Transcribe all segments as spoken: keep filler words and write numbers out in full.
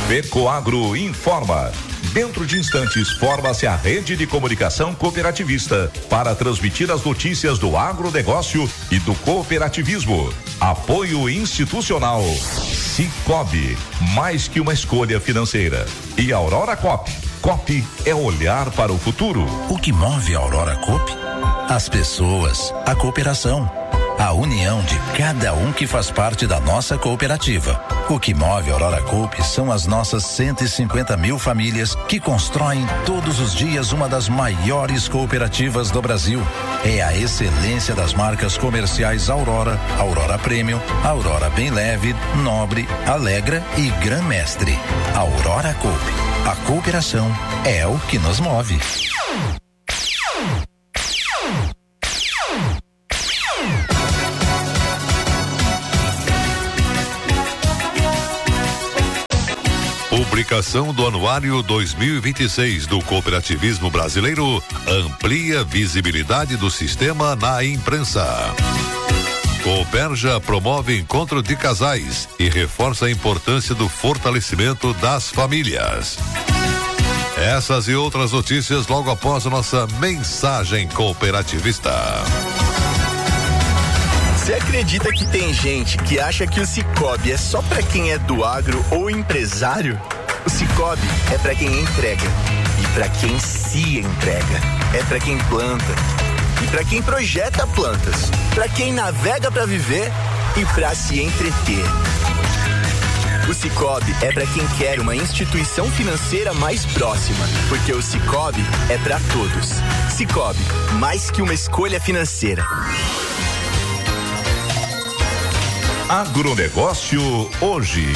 Vercoagro informa. Dentro de instantes, forma-se a rede de comunicação cooperativista para transmitir as notícias do agronegócio e do cooperativismo. Apoio institucional. Cicobi, mais que uma escolha financeira. E Aurora Coop. Coop é olhar para o futuro. O que move a Aurora Coop? As pessoas, a cooperação, a união de cada um que faz parte da nossa cooperativa. O que move a Aurora Coop são as nossas cento e cinquenta mil famílias que constroem todos os dias uma das maiores cooperativas do Brasil. É a excelência das marcas comerciais Aurora, Aurora Premium, Aurora Bem Leve, Nobre, Alegra e Gran Mestre. Aurora Coop. A cooperação é o que nos move. Publicação do Anuário dois mil e vinte e seis do Cooperativismo Brasileiro amplia visibilidade do sistema na imprensa. Cooperja promove encontro de casais e reforça a importância do fortalecimento das famílias. Essas e outras notícias logo após a nossa mensagem cooperativista. Você acredita que tem gente que acha que o Cicobi é só pra quem é do agro ou empresário? O Cicobi é pra quem entrega e pra quem se entrega. É pra quem planta e pra quem projeta plantas. Pra quem navega pra viver e pra se entreter. O Cicobi é pra quem quer uma instituição financeira mais próxima, porque o Cicobi é pra todos. Cicobi, mais que uma escolha financeira. Agronegócio hoje.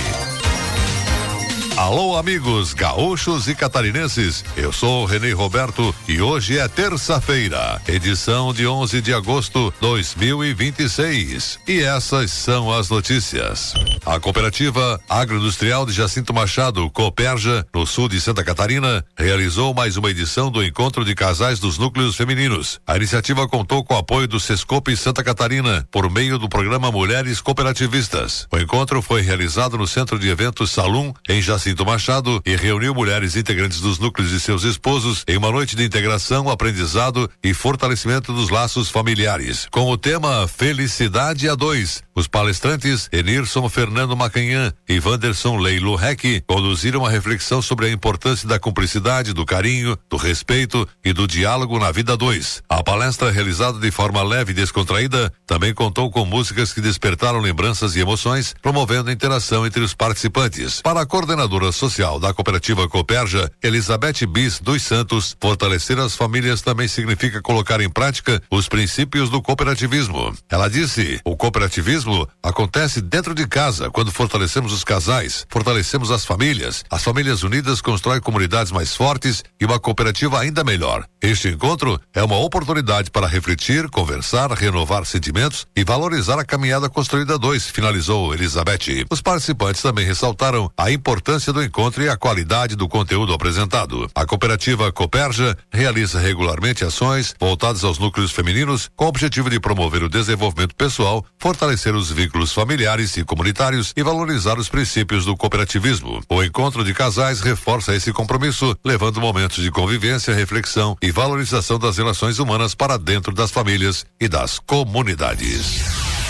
Alô, amigos gaúchos e catarinenses, eu sou Renê Roberto e hoje é terça-feira, edição de onze de agosto de dois mil e vinte e seis. E essas são as notícias. A cooperativa agroindustrial de Jacinto Machado, Cooperja, no sul de Santa Catarina, realizou mais uma edição do Encontro de Casais dos Núcleos Femininos. A iniciativa contou com o apoio do Sescope Santa Catarina, por meio do programa Mulheres Cooperativistas. O encontro foi realizado no Centro de Eventos Salum, em Jacinto Machado, e reuniu mulheres integrantes dos núcleos e seus esposos em uma noite de integração, aprendizado e fortalecimento dos laços familiares. Com o tema Felicidade a Dois, os palestrantes Enirson Fernando Macanhã e Wanderson Leilo Heck conduziram a reflexão sobre a importância da cumplicidade, do carinho, do respeito e do diálogo na vida a dois. A palestra, realizada de forma leve e descontraída, também contou com músicas que despertaram lembranças e emoções, promovendo a interação entre os participantes. Para a coordenadora social da cooperativa Cooperja, Elizabeth Bis dos Santos, fortalecer as famílias também significa colocar em prática os princípios do cooperativismo. Ela disse: o cooperativismo acontece dentro de casa, quando fortalecemos os casais, fortalecemos as famílias. As famílias unidas constroem comunidades mais fortes e uma cooperativa ainda melhor. Este encontro é uma oportunidade para refletir, conversar, renovar sentimentos e valorizar a caminhada construída a dois, finalizou Elizabeth. Os participantes também ressaltaram a importância do encontro e a qualidade do conteúdo apresentado. A cooperativa Cooperja realiza regularmente ações voltadas aos núcleos femininos com o objetivo de promover o desenvolvimento pessoal, fortalecer os vínculos familiares e comunitários e valorizar os princípios do cooperativismo. O encontro de casais reforça esse compromisso, levando momentos de convivência, reflexão e valorização das relações humanas para dentro das famílias e das comunidades.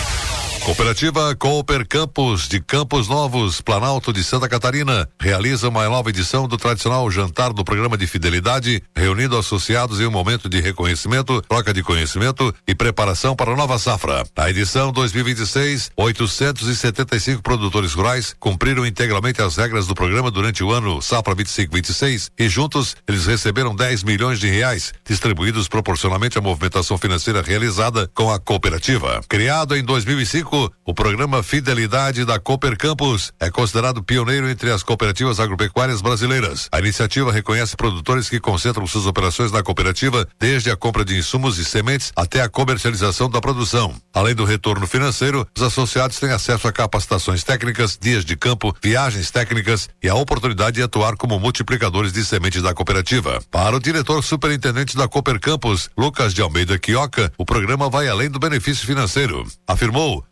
Cooperativa Cooper Campos de Campos Novos, Planalto de Santa Catarina, realiza uma nova edição do tradicional jantar do programa de fidelidade, reunindo associados em um momento de reconhecimento, troca de conhecimento e preparação para a nova safra. Na edição dois mil e vinte e seis, oitocentos e setenta e cinco produtores rurais cumpriram integralmente as regras do programa durante o ano safra vinte e cinco vinte e seis e juntos eles receberam dez milhões de reais, distribuídos proporcionalmente à movimentação financeira realizada com a cooperativa. Criado em dois mil e cinco, o programa Fidelidade da Cooper Campos é considerado pioneiro entre as cooperativas agropecuárias brasileiras. A iniciativa reconhece produtores que concentram suas operações na cooperativa, desde a compra de insumos e sementes até a comercialização da produção. Além do retorno financeiro, os associados têm acesso a capacitações técnicas, dias de campo, viagens técnicas e a oportunidade de atuar como multiplicadores de sementes da cooperativa. Para o diretor superintendente da Cooper Campos, Lucas de Almeida Quioca, o programa vai além do benefício financeiro. Afirmou: o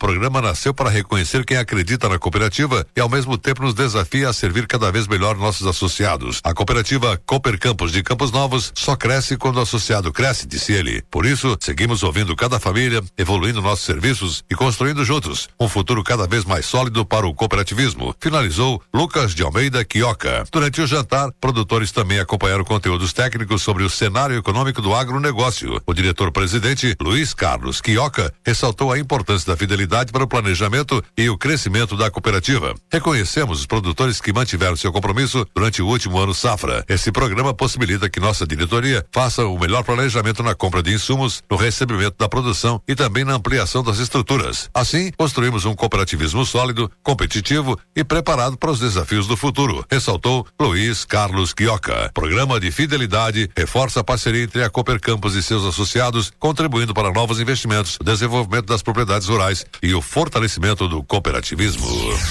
programa nasceu para reconhecer quem acredita na cooperativa e ao mesmo tempo nos desafia a servir cada vez melhor nossos associados. A cooperativa Cooper Campos de Campos Novos só cresce quando o associado cresce, disse ele. Por isso, seguimos ouvindo cada família, evoluindo nossos serviços e construindo juntos um futuro cada vez mais sólido para o cooperativismo. Finalizou Lucas de Almeida Quioca. Durante o jantar, produtores também acompanharam conteúdos técnicos sobre o cenário econômico do agronegócio. O diretor-presidente, Luiz Carlos Quioca, ressaltou a importância da fidelidade para o planejamento e o crescimento da cooperativa. Reconhecemos os produtores que mantiveram seu compromisso durante o último ano safra. Esse programa possibilita que nossa diretoria faça o melhor planejamento na compra de insumos, no recebimento da produção e também na ampliação das estruturas. Assim, construímos um cooperativismo sólido, competitivo e preparado para os desafios do futuro, ressaltou Luiz Carlos Quioca. Programa de fidelidade reforça a parceria entre a Cooper Campos e seus associados, contribuindo para novos investimentos, o desenvolvimento das propriedades rurais e o fortalecimento do cooperativismo.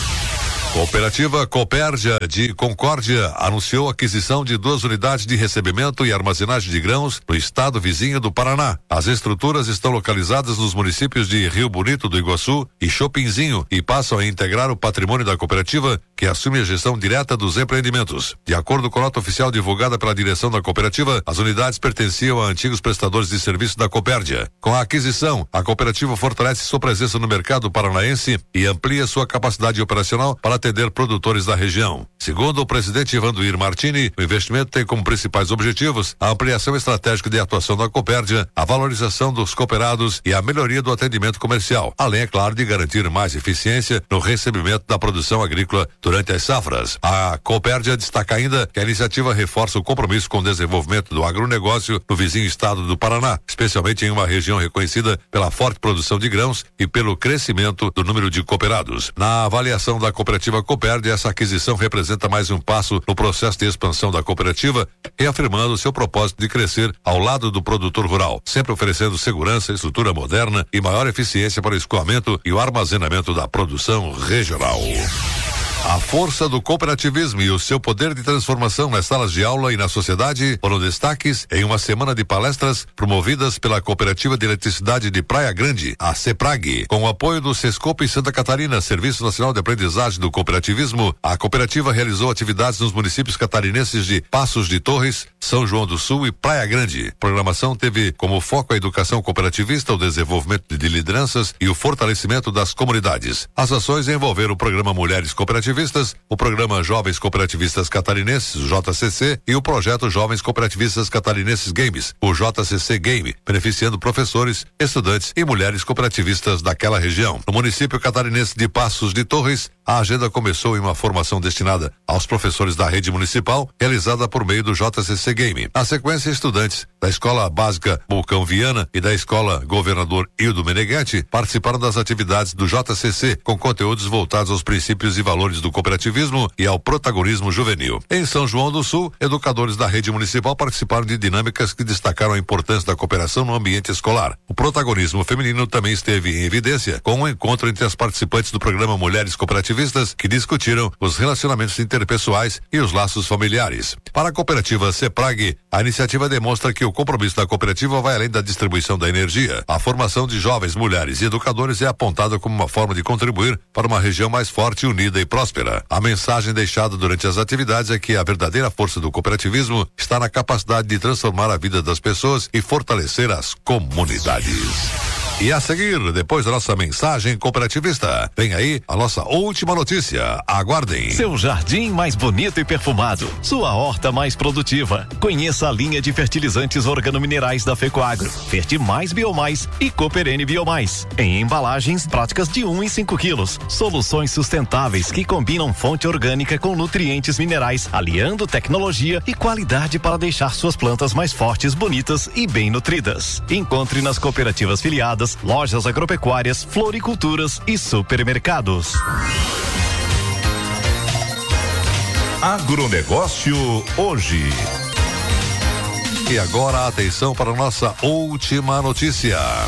Cooperativa Copérdia de Concórdia anunciou a aquisição de duas unidades de recebimento e armazenagem de grãos no estado vizinho do Paraná. As estruturas estão localizadas nos municípios de Rio Bonito do Iguaçu e Chopinzinho e passam a integrar o patrimônio da cooperativa, que assume a gestão direta dos empreendimentos. De acordo com a nota oficial divulgada pela direção da cooperativa, as unidades pertenciam a antigos prestadores de serviço da Copérdia. Com a aquisição, a cooperativa fortalece sua presença no mercado paranaense e amplia sua capacidade operacional para atender produtores da região. Segundo o presidente Ivanduir Martini, o investimento tem como principais objetivos a ampliação estratégica de atuação da Copérdia, a valorização dos cooperados e a melhoria do atendimento comercial, além, é claro, de garantir mais eficiência no recebimento da produção agrícola durante as safras. A Copérdia destaca ainda que a iniciativa reforça o compromisso com o desenvolvimento do agronegócio no vizinho estado do Paraná, especialmente em uma região reconhecida pela forte produção de grãos e pelo crescimento do número de cooperados. Na avaliação da cooperativa Copérdia, essa aquisição representa mais um passo no processo de expansão da cooperativa, reafirmando seu propósito de crescer ao lado do produtor rural, sempre oferecendo segurança, estrutura moderna e maior eficiência para o escoamento e o armazenamento da produção regional. A força do cooperativismo e o seu poder de transformação nas salas de aula e na sociedade foram destaques em uma semana de palestras promovidas pela Cooperativa de Eletricidade de Praia Grande, a CEPRAG. Com o apoio do Sescope Santa Catarina, Serviço Nacional de Aprendizagem do Cooperativismo, a cooperativa realizou atividades nos municípios catarinenses de Passos de Torres, São João do Sul e Praia Grande. A programação teve como foco a educação cooperativista, o desenvolvimento de lideranças e o fortalecimento das comunidades. As ações envolveram o programa Mulheres Cooperativistas, o programa Jovens Cooperativistas Catarinenses, o J C C, e o projeto Jovens Cooperativistas Catarinenses Games, o J C C Game, beneficiando professores, estudantes e mulheres cooperativistas daquela região. No município catarinense de Passos de Torres, a agenda começou em uma formação destinada aos professores da rede municipal, realizada por meio do J C C Game. Na sequência, estudantes da Escola Básica Vulcão Viana e da Escola Governador Hildo Meneghetti participaram das atividades do J C C, com conteúdos voltados aos princípios e valores do cooperativismo e ao protagonismo juvenil. Em São João do Sul, educadores da rede municipal participaram de dinâmicas que destacaram a importância da cooperação no ambiente escolar. O protagonismo feminino também esteve em evidência, com um encontro entre as participantes do programa Mulheres Cooperativistas, que discutiram os relacionamentos interpessoais e os laços familiares. Para a cooperativa CEPRAG, a iniciativa demonstra que o compromisso da cooperativa vai além da distribuição da energia. A formação de jovens, mulheres e educadores é apontada como uma forma de contribuir para uma região mais forte, unida e próspera. A mensagem deixada durante as atividades é que a verdadeira força do cooperativismo está na capacidade de transformar a vida das pessoas e fortalecer as comunidades. E a seguir, depois da nossa mensagem cooperativista, vem aí a nossa última notícia. Aguardem. Seu jardim mais bonito e perfumado, sua horta mais produtiva. Conheça a linha de fertilizantes organominerais da Fecoagro, Fertimais Biomais e Cooperene Biomais. Em embalagens práticas de um e cinco quilos. Soluções sustentáveis que combinam fonte orgânica com nutrientes minerais, aliando tecnologia e qualidade para deixar suas plantas mais fortes, bonitas e bem nutridas. Encontre nas cooperativas filiadas, lojas agropecuárias, floriculturas e supermercados. Agronegócio hoje. E agora atenção para a nossa última notícia.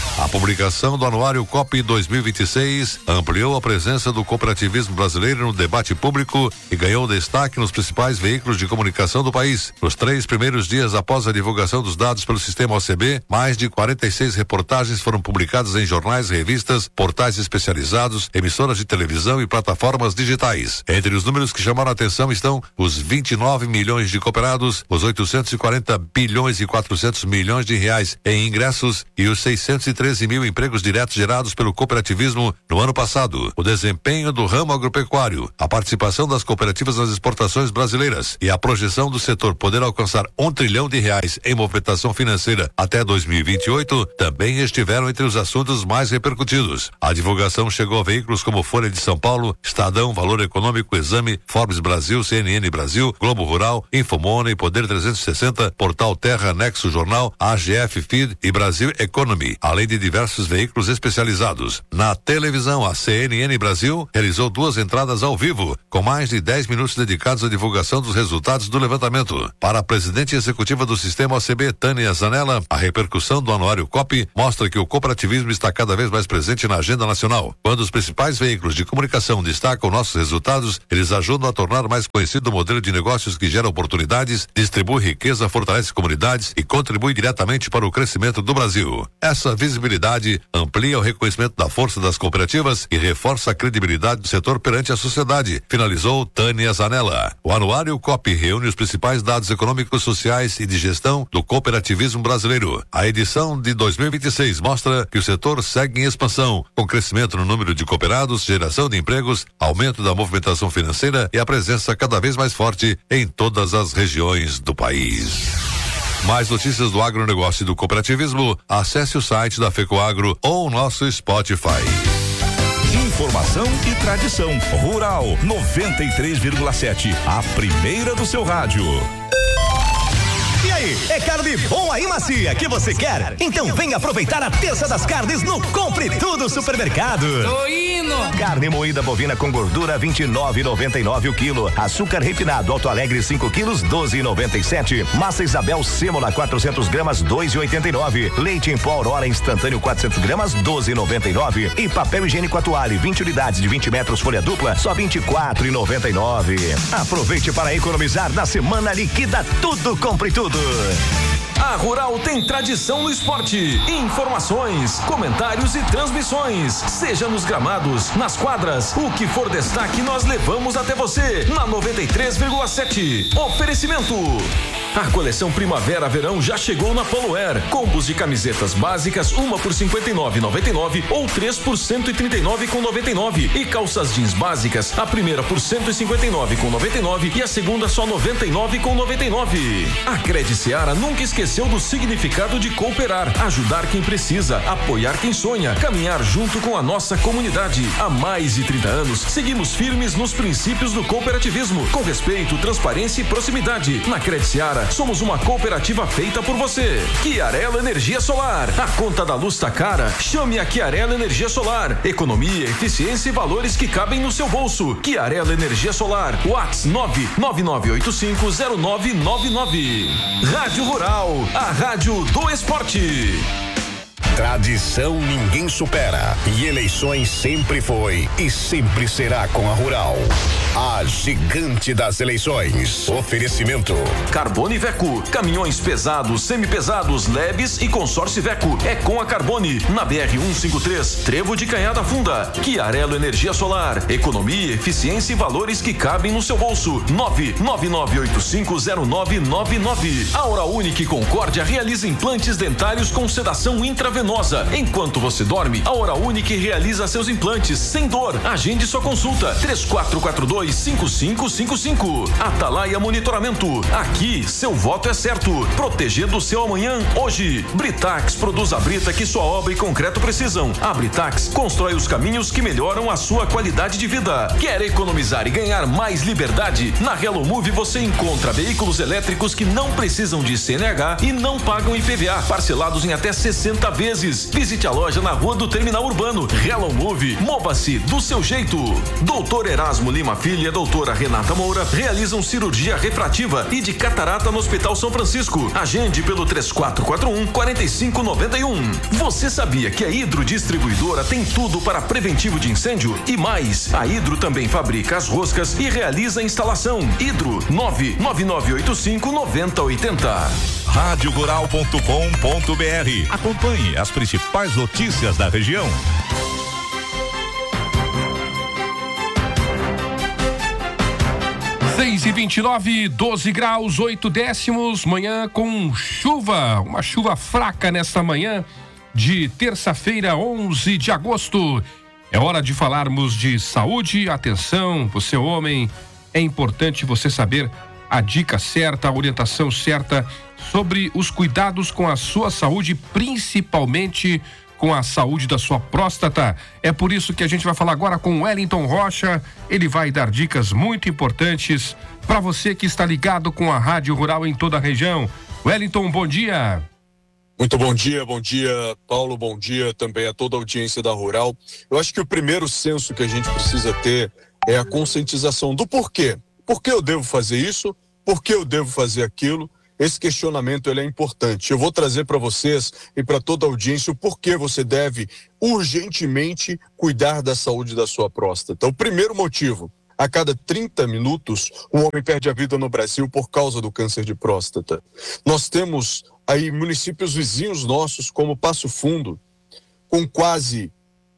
A publicação do Anuário Coop dois mil e vinte e seis ampliou a presença do cooperativismo brasileiro no debate público e ganhou destaque nos principais veículos de comunicação do país. Nos três primeiros dias após a divulgação dos dados pelo sistema O C B, mais de quarenta e seis reportagens foram publicadas em jornais, revistas, portais especializados, emissoras de televisão e plataformas digitais. Entre os números que chamaram a atenção estão os vinte e nove milhões de cooperados, os oitocentos e quarenta bilhões e quatrocentos milhões de reais em ingressos e os seiscentos e treze mil empregos diretos gerados pelo cooperativismo no ano passado. O desempenho do ramo agropecuário, a participação das cooperativas nas exportações brasileiras e a projeção do setor poder alcançar um trilhão de reais em movimentação financeira até dois mil e vinte e oito também estiveram entre os assuntos mais repercutidos. A divulgação chegou a veículos como Folha de São Paulo, Estadão, Valor Econômico, Exame, Forbes Brasil, C N N Brasil, Globo Rural, Infomoney, Poder trezentos e sessenta, Portal Terra, Nexo Jornal, A G F Feed e Brasil Economy, além de diversos veículos especializados. Na televisão, a C N N Brasil realizou duas entradas ao vivo, com mais de dez minutos dedicados à divulgação dos resultados do levantamento. Para a presidente executiva do sistema O C B, Tânia Zanella, a repercussão do Anuário Coop mostra que o cooperativismo está cada vez mais presente na agenda nacional. Quando os principais veículos de comunicação destacam nossos resultados, eles ajudam a tornar mais conhecido o modelo de negócios que gera oportunidades, distribui riqueza, fortalece comunidades e contribui diretamente para o crescimento do Brasil. Essa visibilidade amplia o reconhecimento da força das cooperativas e reforça a credibilidade do setor perante a sociedade, finalizou Tânia Zanella. O Anuário Coop reúne os principais dados econômicos, sociais e de gestão do cooperativismo brasileiro. A edição de dois mil e vinte e seis mostra que o setor segue em expansão, com crescimento no número de cooperados, geração de empregos, aumento da movimentação financeira e a presença cada vez mais forte em todas as regiões do país. Mais notícias do agronegócio e do cooperativismo, acesse o site da FECOAGRO ou o nosso Spotify. Informação e tradição. Rural noventa e três vírgula sete, a primeira do seu rádio. E aí, é carne boa e macia que você quer? Então vem aproveitar a terça das carnes no Compre Tudo Supermercado. Tô indo. Carne moída bovina com gordura vinte e nove e noventa e nove o quilo. Açúcar refinado Alto Alegre cinco quilos doze e noventa e sete. Massa Isabel Sêmola quatrocentos gramas dois e oitenta e nove. Leite em pó Aurora instantâneo quatrocentos gramas doze e noventa e nove. E papel higiênico Atuale vinte unidades de vinte metros folha dupla só vinte e quatro e noventa e nove. Aproveite para economizar na semana liquida tudo Compre Tudo. A Rural tem tradição no esporte, informações, comentários e transmissões. Seja nos gramados, nas quadras, o que for destaque nós levamos até você na noventa e três vírgula sete. Oferecimento. A coleção Primavera-Verão já chegou na Polo Air. Combos de camisetas básicas, uma por cinquenta e nove e noventa e nove ou três por cento e trinta e nove com noventa e nove. E calças jeans básicas, a primeira por cento e cinquenta e nove com noventa e nove e a segunda só noventa e nove com noventa e nove. A Cred Seara nunca esqueceu do significado de cooperar, ajudar quem precisa, apoiar quem sonha, caminhar junto com a nossa comunidade. Há mais de trinta anos, seguimos firmes nos princípios do cooperativismo, com respeito, transparência e proximidade. Na Cred Seara, somos uma cooperativa feita por você. Chiarello Energia Solar. A conta da luz tá cara? Chame a Chiarello Energia Solar. Economia, eficiência e valores que cabem no seu bolso. Chiarello Energia Solar. WhatsApp nove nove nove oito cinco zero nove nove nove. Rádio Rural, a rádio do esporte. Tradição ninguém supera e eleições sempre foi e sempre será com a Rural. A gigante das eleições. Oferecimento. Carbone Iveco. Caminhões pesados, semipesados, leves e consórcio Iveco. É com a Carbone. Na B R cento e cinquenta e três, Trevo de Canhada Funda. Chiarello Energia Solar. Economia, eficiência e valores que cabem no seu bolso. nove nove nove oito cinco zero nove nove nove. A Oral Unique Concórdia realiza implantes dentários com sedação intravenosa. Enquanto você dorme, a Oral Unique realiza seus implantes sem dor. Agende sua consulta. três quatro quatro dois cinco cinco cinco cinco. Atalaia Monitoramento. Aqui, seu voto é certo. Protegendo o seu amanhã, hoje. Britax produz a brita que sua obra e concreto precisam. A Britax constrói os caminhos que melhoram a sua qualidade de vida. Quer economizar e ganhar mais liberdade? Na Hello Move você encontra veículos elétricos que não precisam de C N H e não pagam I P V A, parcelados em até sessenta vezes. Visite a loja na Rua do Terminal Urbano. Hello Move, mova-se do seu jeito. Doutor Erasmo Lima Filho é doutor doutora Renata Moura realizam cirurgia refrativa e de catarata no Hospital São Francisco. Agende pelo três quatro quatro um, quatro cinco nove um. Você sabia que a Hidro Distribuidora tem tudo para preventivo de incêndio? E mais, a Hidro também fabrica as roscas e realiza a instalação. Hidro nove nove nove oito cinco nove zero oito zero. rádio rural ponto com ponto br. Acompanhe as principais notícias da região. seis e vinte e nove, doze graus, oito décimos, manhã com chuva, uma chuva fraca nesta manhã de terça-feira, onze de agosto. É hora de falarmos de saúde. Atenção, você homem, é importante você saber a dica certa, a orientação certa sobre os cuidados com a sua saúde, principalmente com a saúde da sua próstata. É por isso que a gente vai falar agora com Wellington Rocha. Ele vai dar dicas muito importantes para você que está ligado com a Rádio Rural em toda a região. Wellington, bom dia. Muito bom dia, bom dia, Paulo, bom dia também a toda a audiência da Rural. Eu acho que o primeiro senso que a gente precisa ter é a conscientização do porquê. Por que eu devo fazer isso? Por que eu devo fazer aquilo? Esse questionamento ele é importante. Eu vou trazer para vocês e para toda a audiência o porquê você deve urgentemente cuidar da saúde da sua próstata. O primeiro motivo: a cada trinta minutos, um homem perde a vida no Brasil por causa do câncer de próstata. Nós temos aí municípios vizinhos nossos, como Passo Fundo, com quase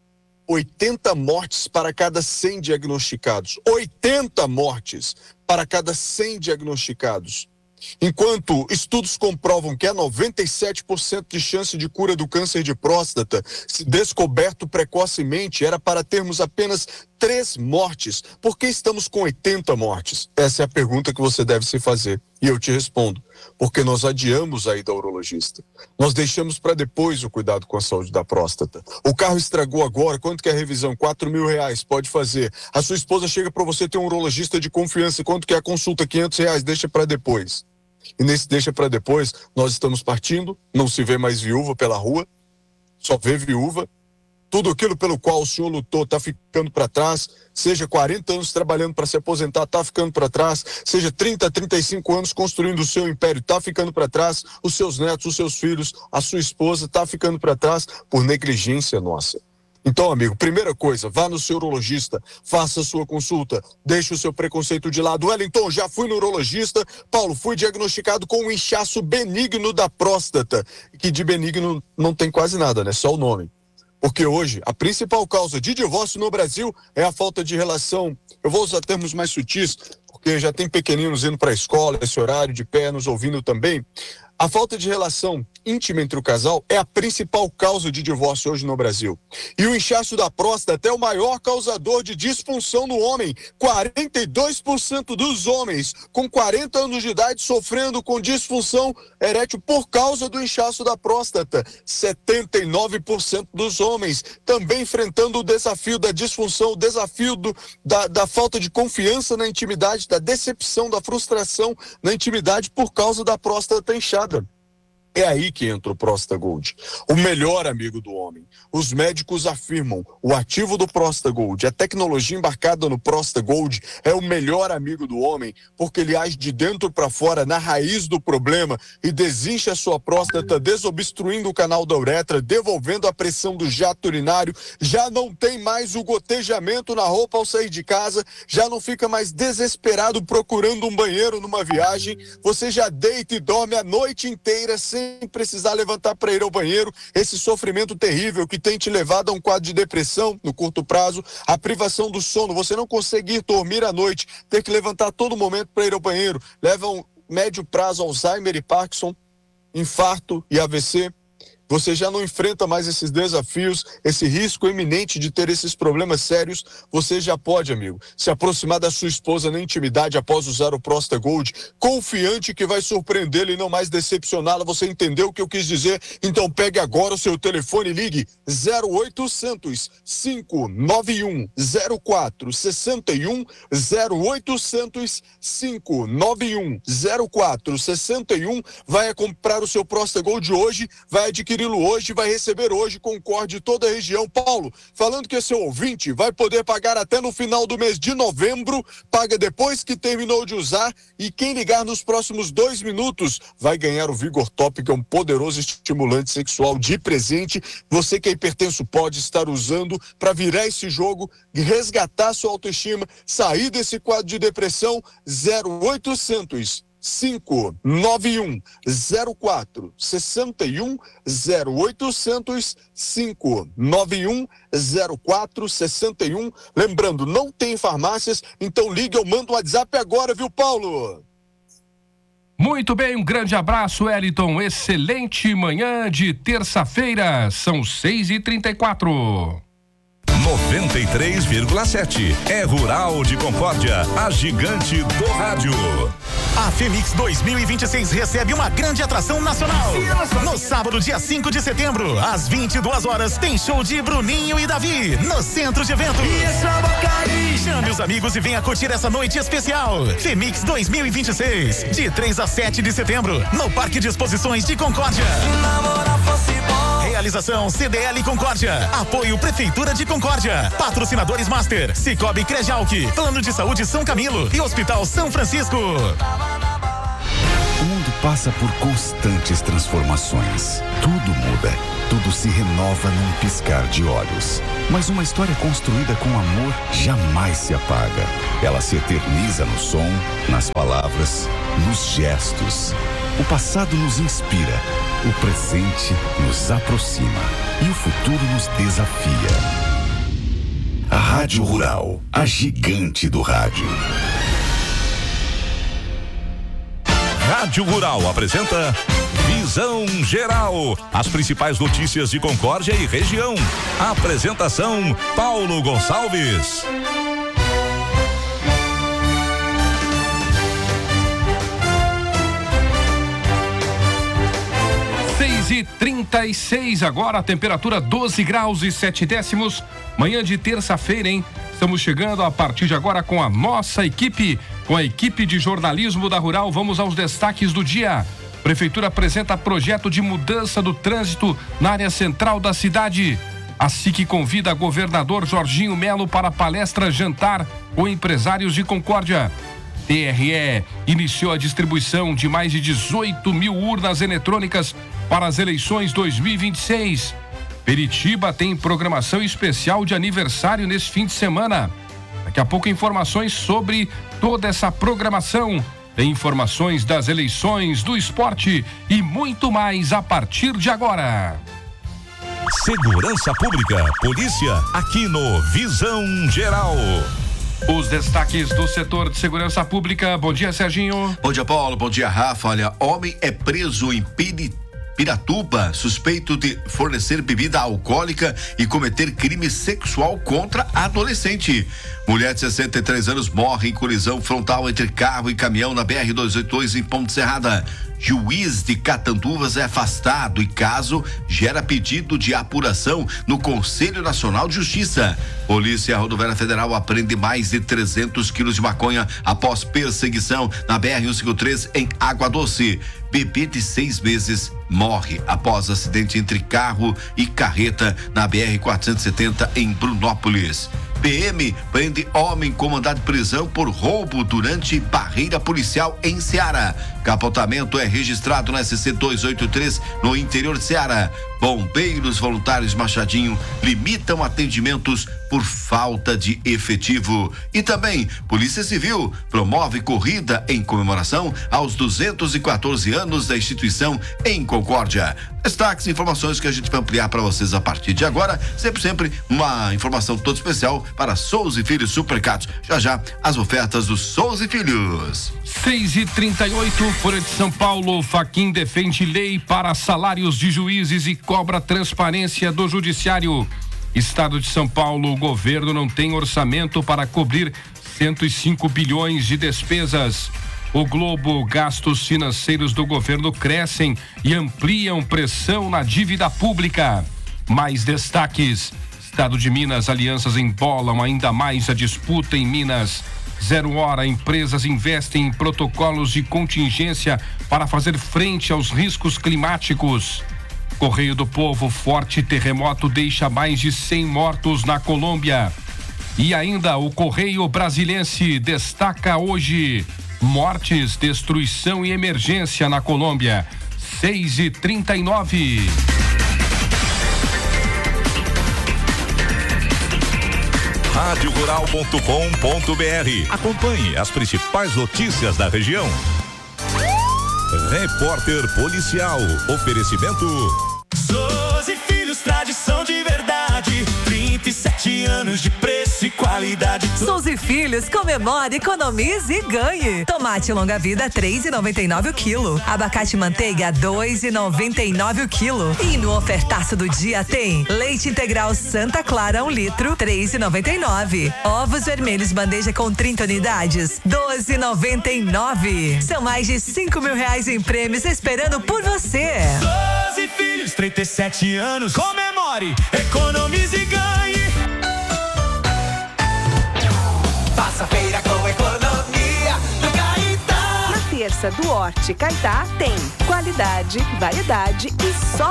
oitenta mortes para cada cem diagnosticados. oitenta mortes para cada cem diagnosticados. Enquanto estudos comprovam que há noventa e sete por cento de chance de cura do câncer de próstata, se descoberto precocemente, era para termos apenas três mortes. Por que estamos com oitenta mortes? Essa é a pergunta que você deve se fazer. E eu te respondo: porque nós adiamos a ida ao urologista. Nós deixamos para depois o cuidado com a saúde da próstata. O carro estragou agora, quanto que é a revisão? quatro mil reais, pode fazer. A sua esposa chega para você ter um urologista de confiança, quanto que é a consulta? quinhentos reais, deixa para depois. E nesse deixa para depois, nós estamos partindo, não se vê mais viúva pela rua, só vê viúva. Tudo aquilo pelo qual o senhor lutou está ficando para trás, seja quarenta anos trabalhando para se aposentar, está ficando para trás, seja trinta, trinta e cinco anos construindo o seu império, está ficando para trás, os seus netos, os seus filhos, a sua esposa está ficando para trás por negligência nossa. Então, amigo, primeira coisa, vá no seu urologista, faça a sua consulta, deixe o seu preconceito de lado. Wellington, já fui no urologista. Paulo, fui diagnosticado com um inchaço benigno da próstata, que de benigno não tem quase nada, né? Só o nome. Porque hoje, a principal causa de divórcio no Brasil é a falta de relação. Eu vou usar termos mais sutis, porque já tem pequeninos indo para a escola, esse horário de pé, nos ouvindo também. A falta de relação íntima entre o casal é a principal causa de divórcio hoje no Brasil. E o inchaço da próstata é o maior causador de disfunção no homem. quarenta e dois por cento dos homens com quarenta anos de idade sofrendo com disfunção erétil por causa do inchaço da próstata. setenta e nove por cento dos homens também enfrentando o desafio da disfunção, o desafio do, da, da falta de confiança na intimidade, da decepção, da frustração na intimidade por causa da próstata inchada. É aí que entra o Prosta Gold, o melhor amigo do homem. Os médicos afirmam, o ativo do Prosta Gold, a tecnologia embarcada no Prosta Gold é o melhor amigo do homem, porque ele age de dentro para fora, na raiz do problema, e desincha a sua próstata, desobstruindo o canal da uretra, devolvendo a pressão do jato urinário. Já não tem mais o gotejamento na roupa ao sair de casa, já não fica mais desesperado procurando um banheiro numa viagem. Você já deita e dorme a noite inteira sem sem precisar levantar para ir ao banheiro. Esse sofrimento terrível que tem te levado a um quadro de depressão no curto prazo, a privação do sono, você não conseguir dormir à noite, ter que levantar a todo momento para ir ao banheiro, leva a um médio prazo Alzheimer e Parkinson, infarto e A V C. Você já não enfrenta mais esses desafios, esse risco iminente de ter esses problemas sérios. Você já pode, amigo, se aproximar da sua esposa na intimidade após usar o Prosta Gold, confiante que vai surpreendê-la e não mais decepcioná-la. Você entendeu o que eu quis dizer? Então pegue agora o seu telefone e ligue zero oitocentos, cinco nove um, zero quatro seis um, zero oitocentos, cinco nove um, zero quatro seis um. Vai comprar o seu Prosta Gold hoje, vai adquirir Grilo hoje vai receber hoje Concórdia e toda a região. Paulo, falando que esse ouvinte vai poder pagar até no final do mês de novembro, paga depois que terminou de usar, e quem ligar nos próximos dois minutos vai ganhar o Vigor Top, que é um poderoso estimulante sexual de presente. Você que é hipertenso pode estar usando para virar esse jogo, resgatar sua autoestima, sair desse quadro de depressão. Zero oitocentos, cinco nove um, zero quatro seis um, zero oitocentos, cinco nove um, zero quatro seis um. Lembrando, não tem farmácias, então ligue ou manda um WhatsApp agora, viu, Paulo? Muito bem, um grande abraço, Wellington. Excelente manhã de terça-feira, são seis e trinta e quatro. noventa e três vírgula sete é Rural de Concórdia, a gigante do rádio. A Femix dois mil e vinte e seis recebe uma grande atração nacional. No sábado, dia cinco de setembro, às vinte e duas horas, tem show de Bruninho e Davi no Centro de Eventos. Chame os amigos e venha curtir essa noite especial. Femix dois mil e vinte e seis, de três a sete de setembro, no Parque de Exposições de Concórdia. Realização C D L Concórdia. Apoio Prefeitura de Concórdia. Patrocinadores Master, Cicobi Crejalc, Plano de Saúde São Camilo e Hospital São Francisco. O mundo passa por constantes transformações. Tudo muda, tudo se renova num piscar de olhos. Mas uma história construída com amor jamais se apaga. Ela se eterniza no som, nas palavras, nos gestos. O passado nos inspira, o presente nos aproxima e o futuro nos desafia. A Rádio Rural, a gigante do rádio. Rádio Rural apresenta Visão Geral. As principais notícias de Concórdia e região. Apresentação Paulo Gonçalves. seis e trinta e seis agora, a temperatura doze graus e sete décimos. Manhã de terça-feira, hein? Estamos chegando a partir de agora com a nossa equipe, com a equipe de jornalismo da Rural. Vamos aos destaques do dia. Prefeitura apresenta projeto de mudança do trânsito na área central da cidade. A S I C convida governador Jorginho Melo para palestra jantar com empresários de Concórdia. T R E iniciou a distribuição de mais de dezoito mil urnas eletrônicas para as eleições dois mil e vinte e seis. Peritiba tem programação especial de aniversário nesse fim de semana. Daqui a pouco informações sobre toda essa programação. Tem informações das eleições, do esporte e muito mais a partir de agora. Segurança Pública, polícia, aqui no Visão Geral. Os destaques do setor de segurança pública. Bom dia, Serginho. Bom dia, Paulo. Bom dia, Rafa. Olha, homem é preso em Pirituba. Piratuba, suspeito de fornecer bebida alcoólica e cometer crime sexual contra adolescente. Mulher de sessenta e três anos morre em colisão frontal entre carro e caminhão na B R duzentos e oitenta e dois em Ponte Serrada. Juiz de Catanduvas é afastado e caso gera pedido de apuração no Conselho Nacional de Justiça. Polícia Rodoviária Federal apreende mais de trezentos quilos de maconha após perseguição na B R cento e cinquenta e três em Água Doce. Bebê de seis meses morre após acidente entre carro e carreta na B R quatrocentos e setenta em Brunópolis. P M prende homem com mandado de prisão por roubo durante barreira policial em Ceará. Capotamento é registrado na S C duzentos e oitenta e três no interior de Ceará. Bombeiros voluntários Machadinho limitam atendimentos por falta de efetivo. E também, Polícia Civil promove corrida em comemoração aos duzentos e quatorze anos da instituição em Concórdia. Destaques e informações que a gente vai ampliar para vocês a partir de agora. Sempre, sempre uma informação toda especial para Souza e Filhos Supercatos. Já já, as ofertas dos Souza e Filhos. seis e trinta e oito, Folha de São Paulo. Fachin defende lei para salários de juízes e cobra transparência do judiciário. Estado de São Paulo, o governo não tem orçamento para cobrir cento e cinco bilhões de despesas. O Globo, gastos financeiros do governo crescem e ampliam pressão na dívida pública. Mais destaques. Estado de Minas, alianças embolam ainda mais a disputa em Minas. Zero hora, empresas investem em protocolos de contingência para fazer frente aos riscos climáticos. Correio do Povo, forte terremoto deixa mais de cem mortos na Colômbia. E ainda o Correio Brasiliense destaca hoje mortes, destruição e emergência na Colômbia. seis e trinta e nove. rádio rural ponto com ponto br. Acompanhe as principais notícias da região. Repórter Policial. Oferecimento Souza e Filhos, tradição de verdade. trinta e sete anos de preço e qualidade. Souza e Filhos, comemore, economize e ganhe. Tomate longa vida três e noventa e nove o quilo. Abacate manteiga dois e noventa e nove o quilo. E no ofertaço do dia tem leite integral Santa Clara um litro três e noventa e nove. Ovos vermelhos bandeja com trinta unidades doze e noventa e nove. São mais de cinco mil reais em prêmios esperando por você. Souza e Filhos, trinta e sete anos, comemore, economize e ganhe. Faça feira com economia no Caetá. Na terça do Horti Caetá tem qualidade, variedade e só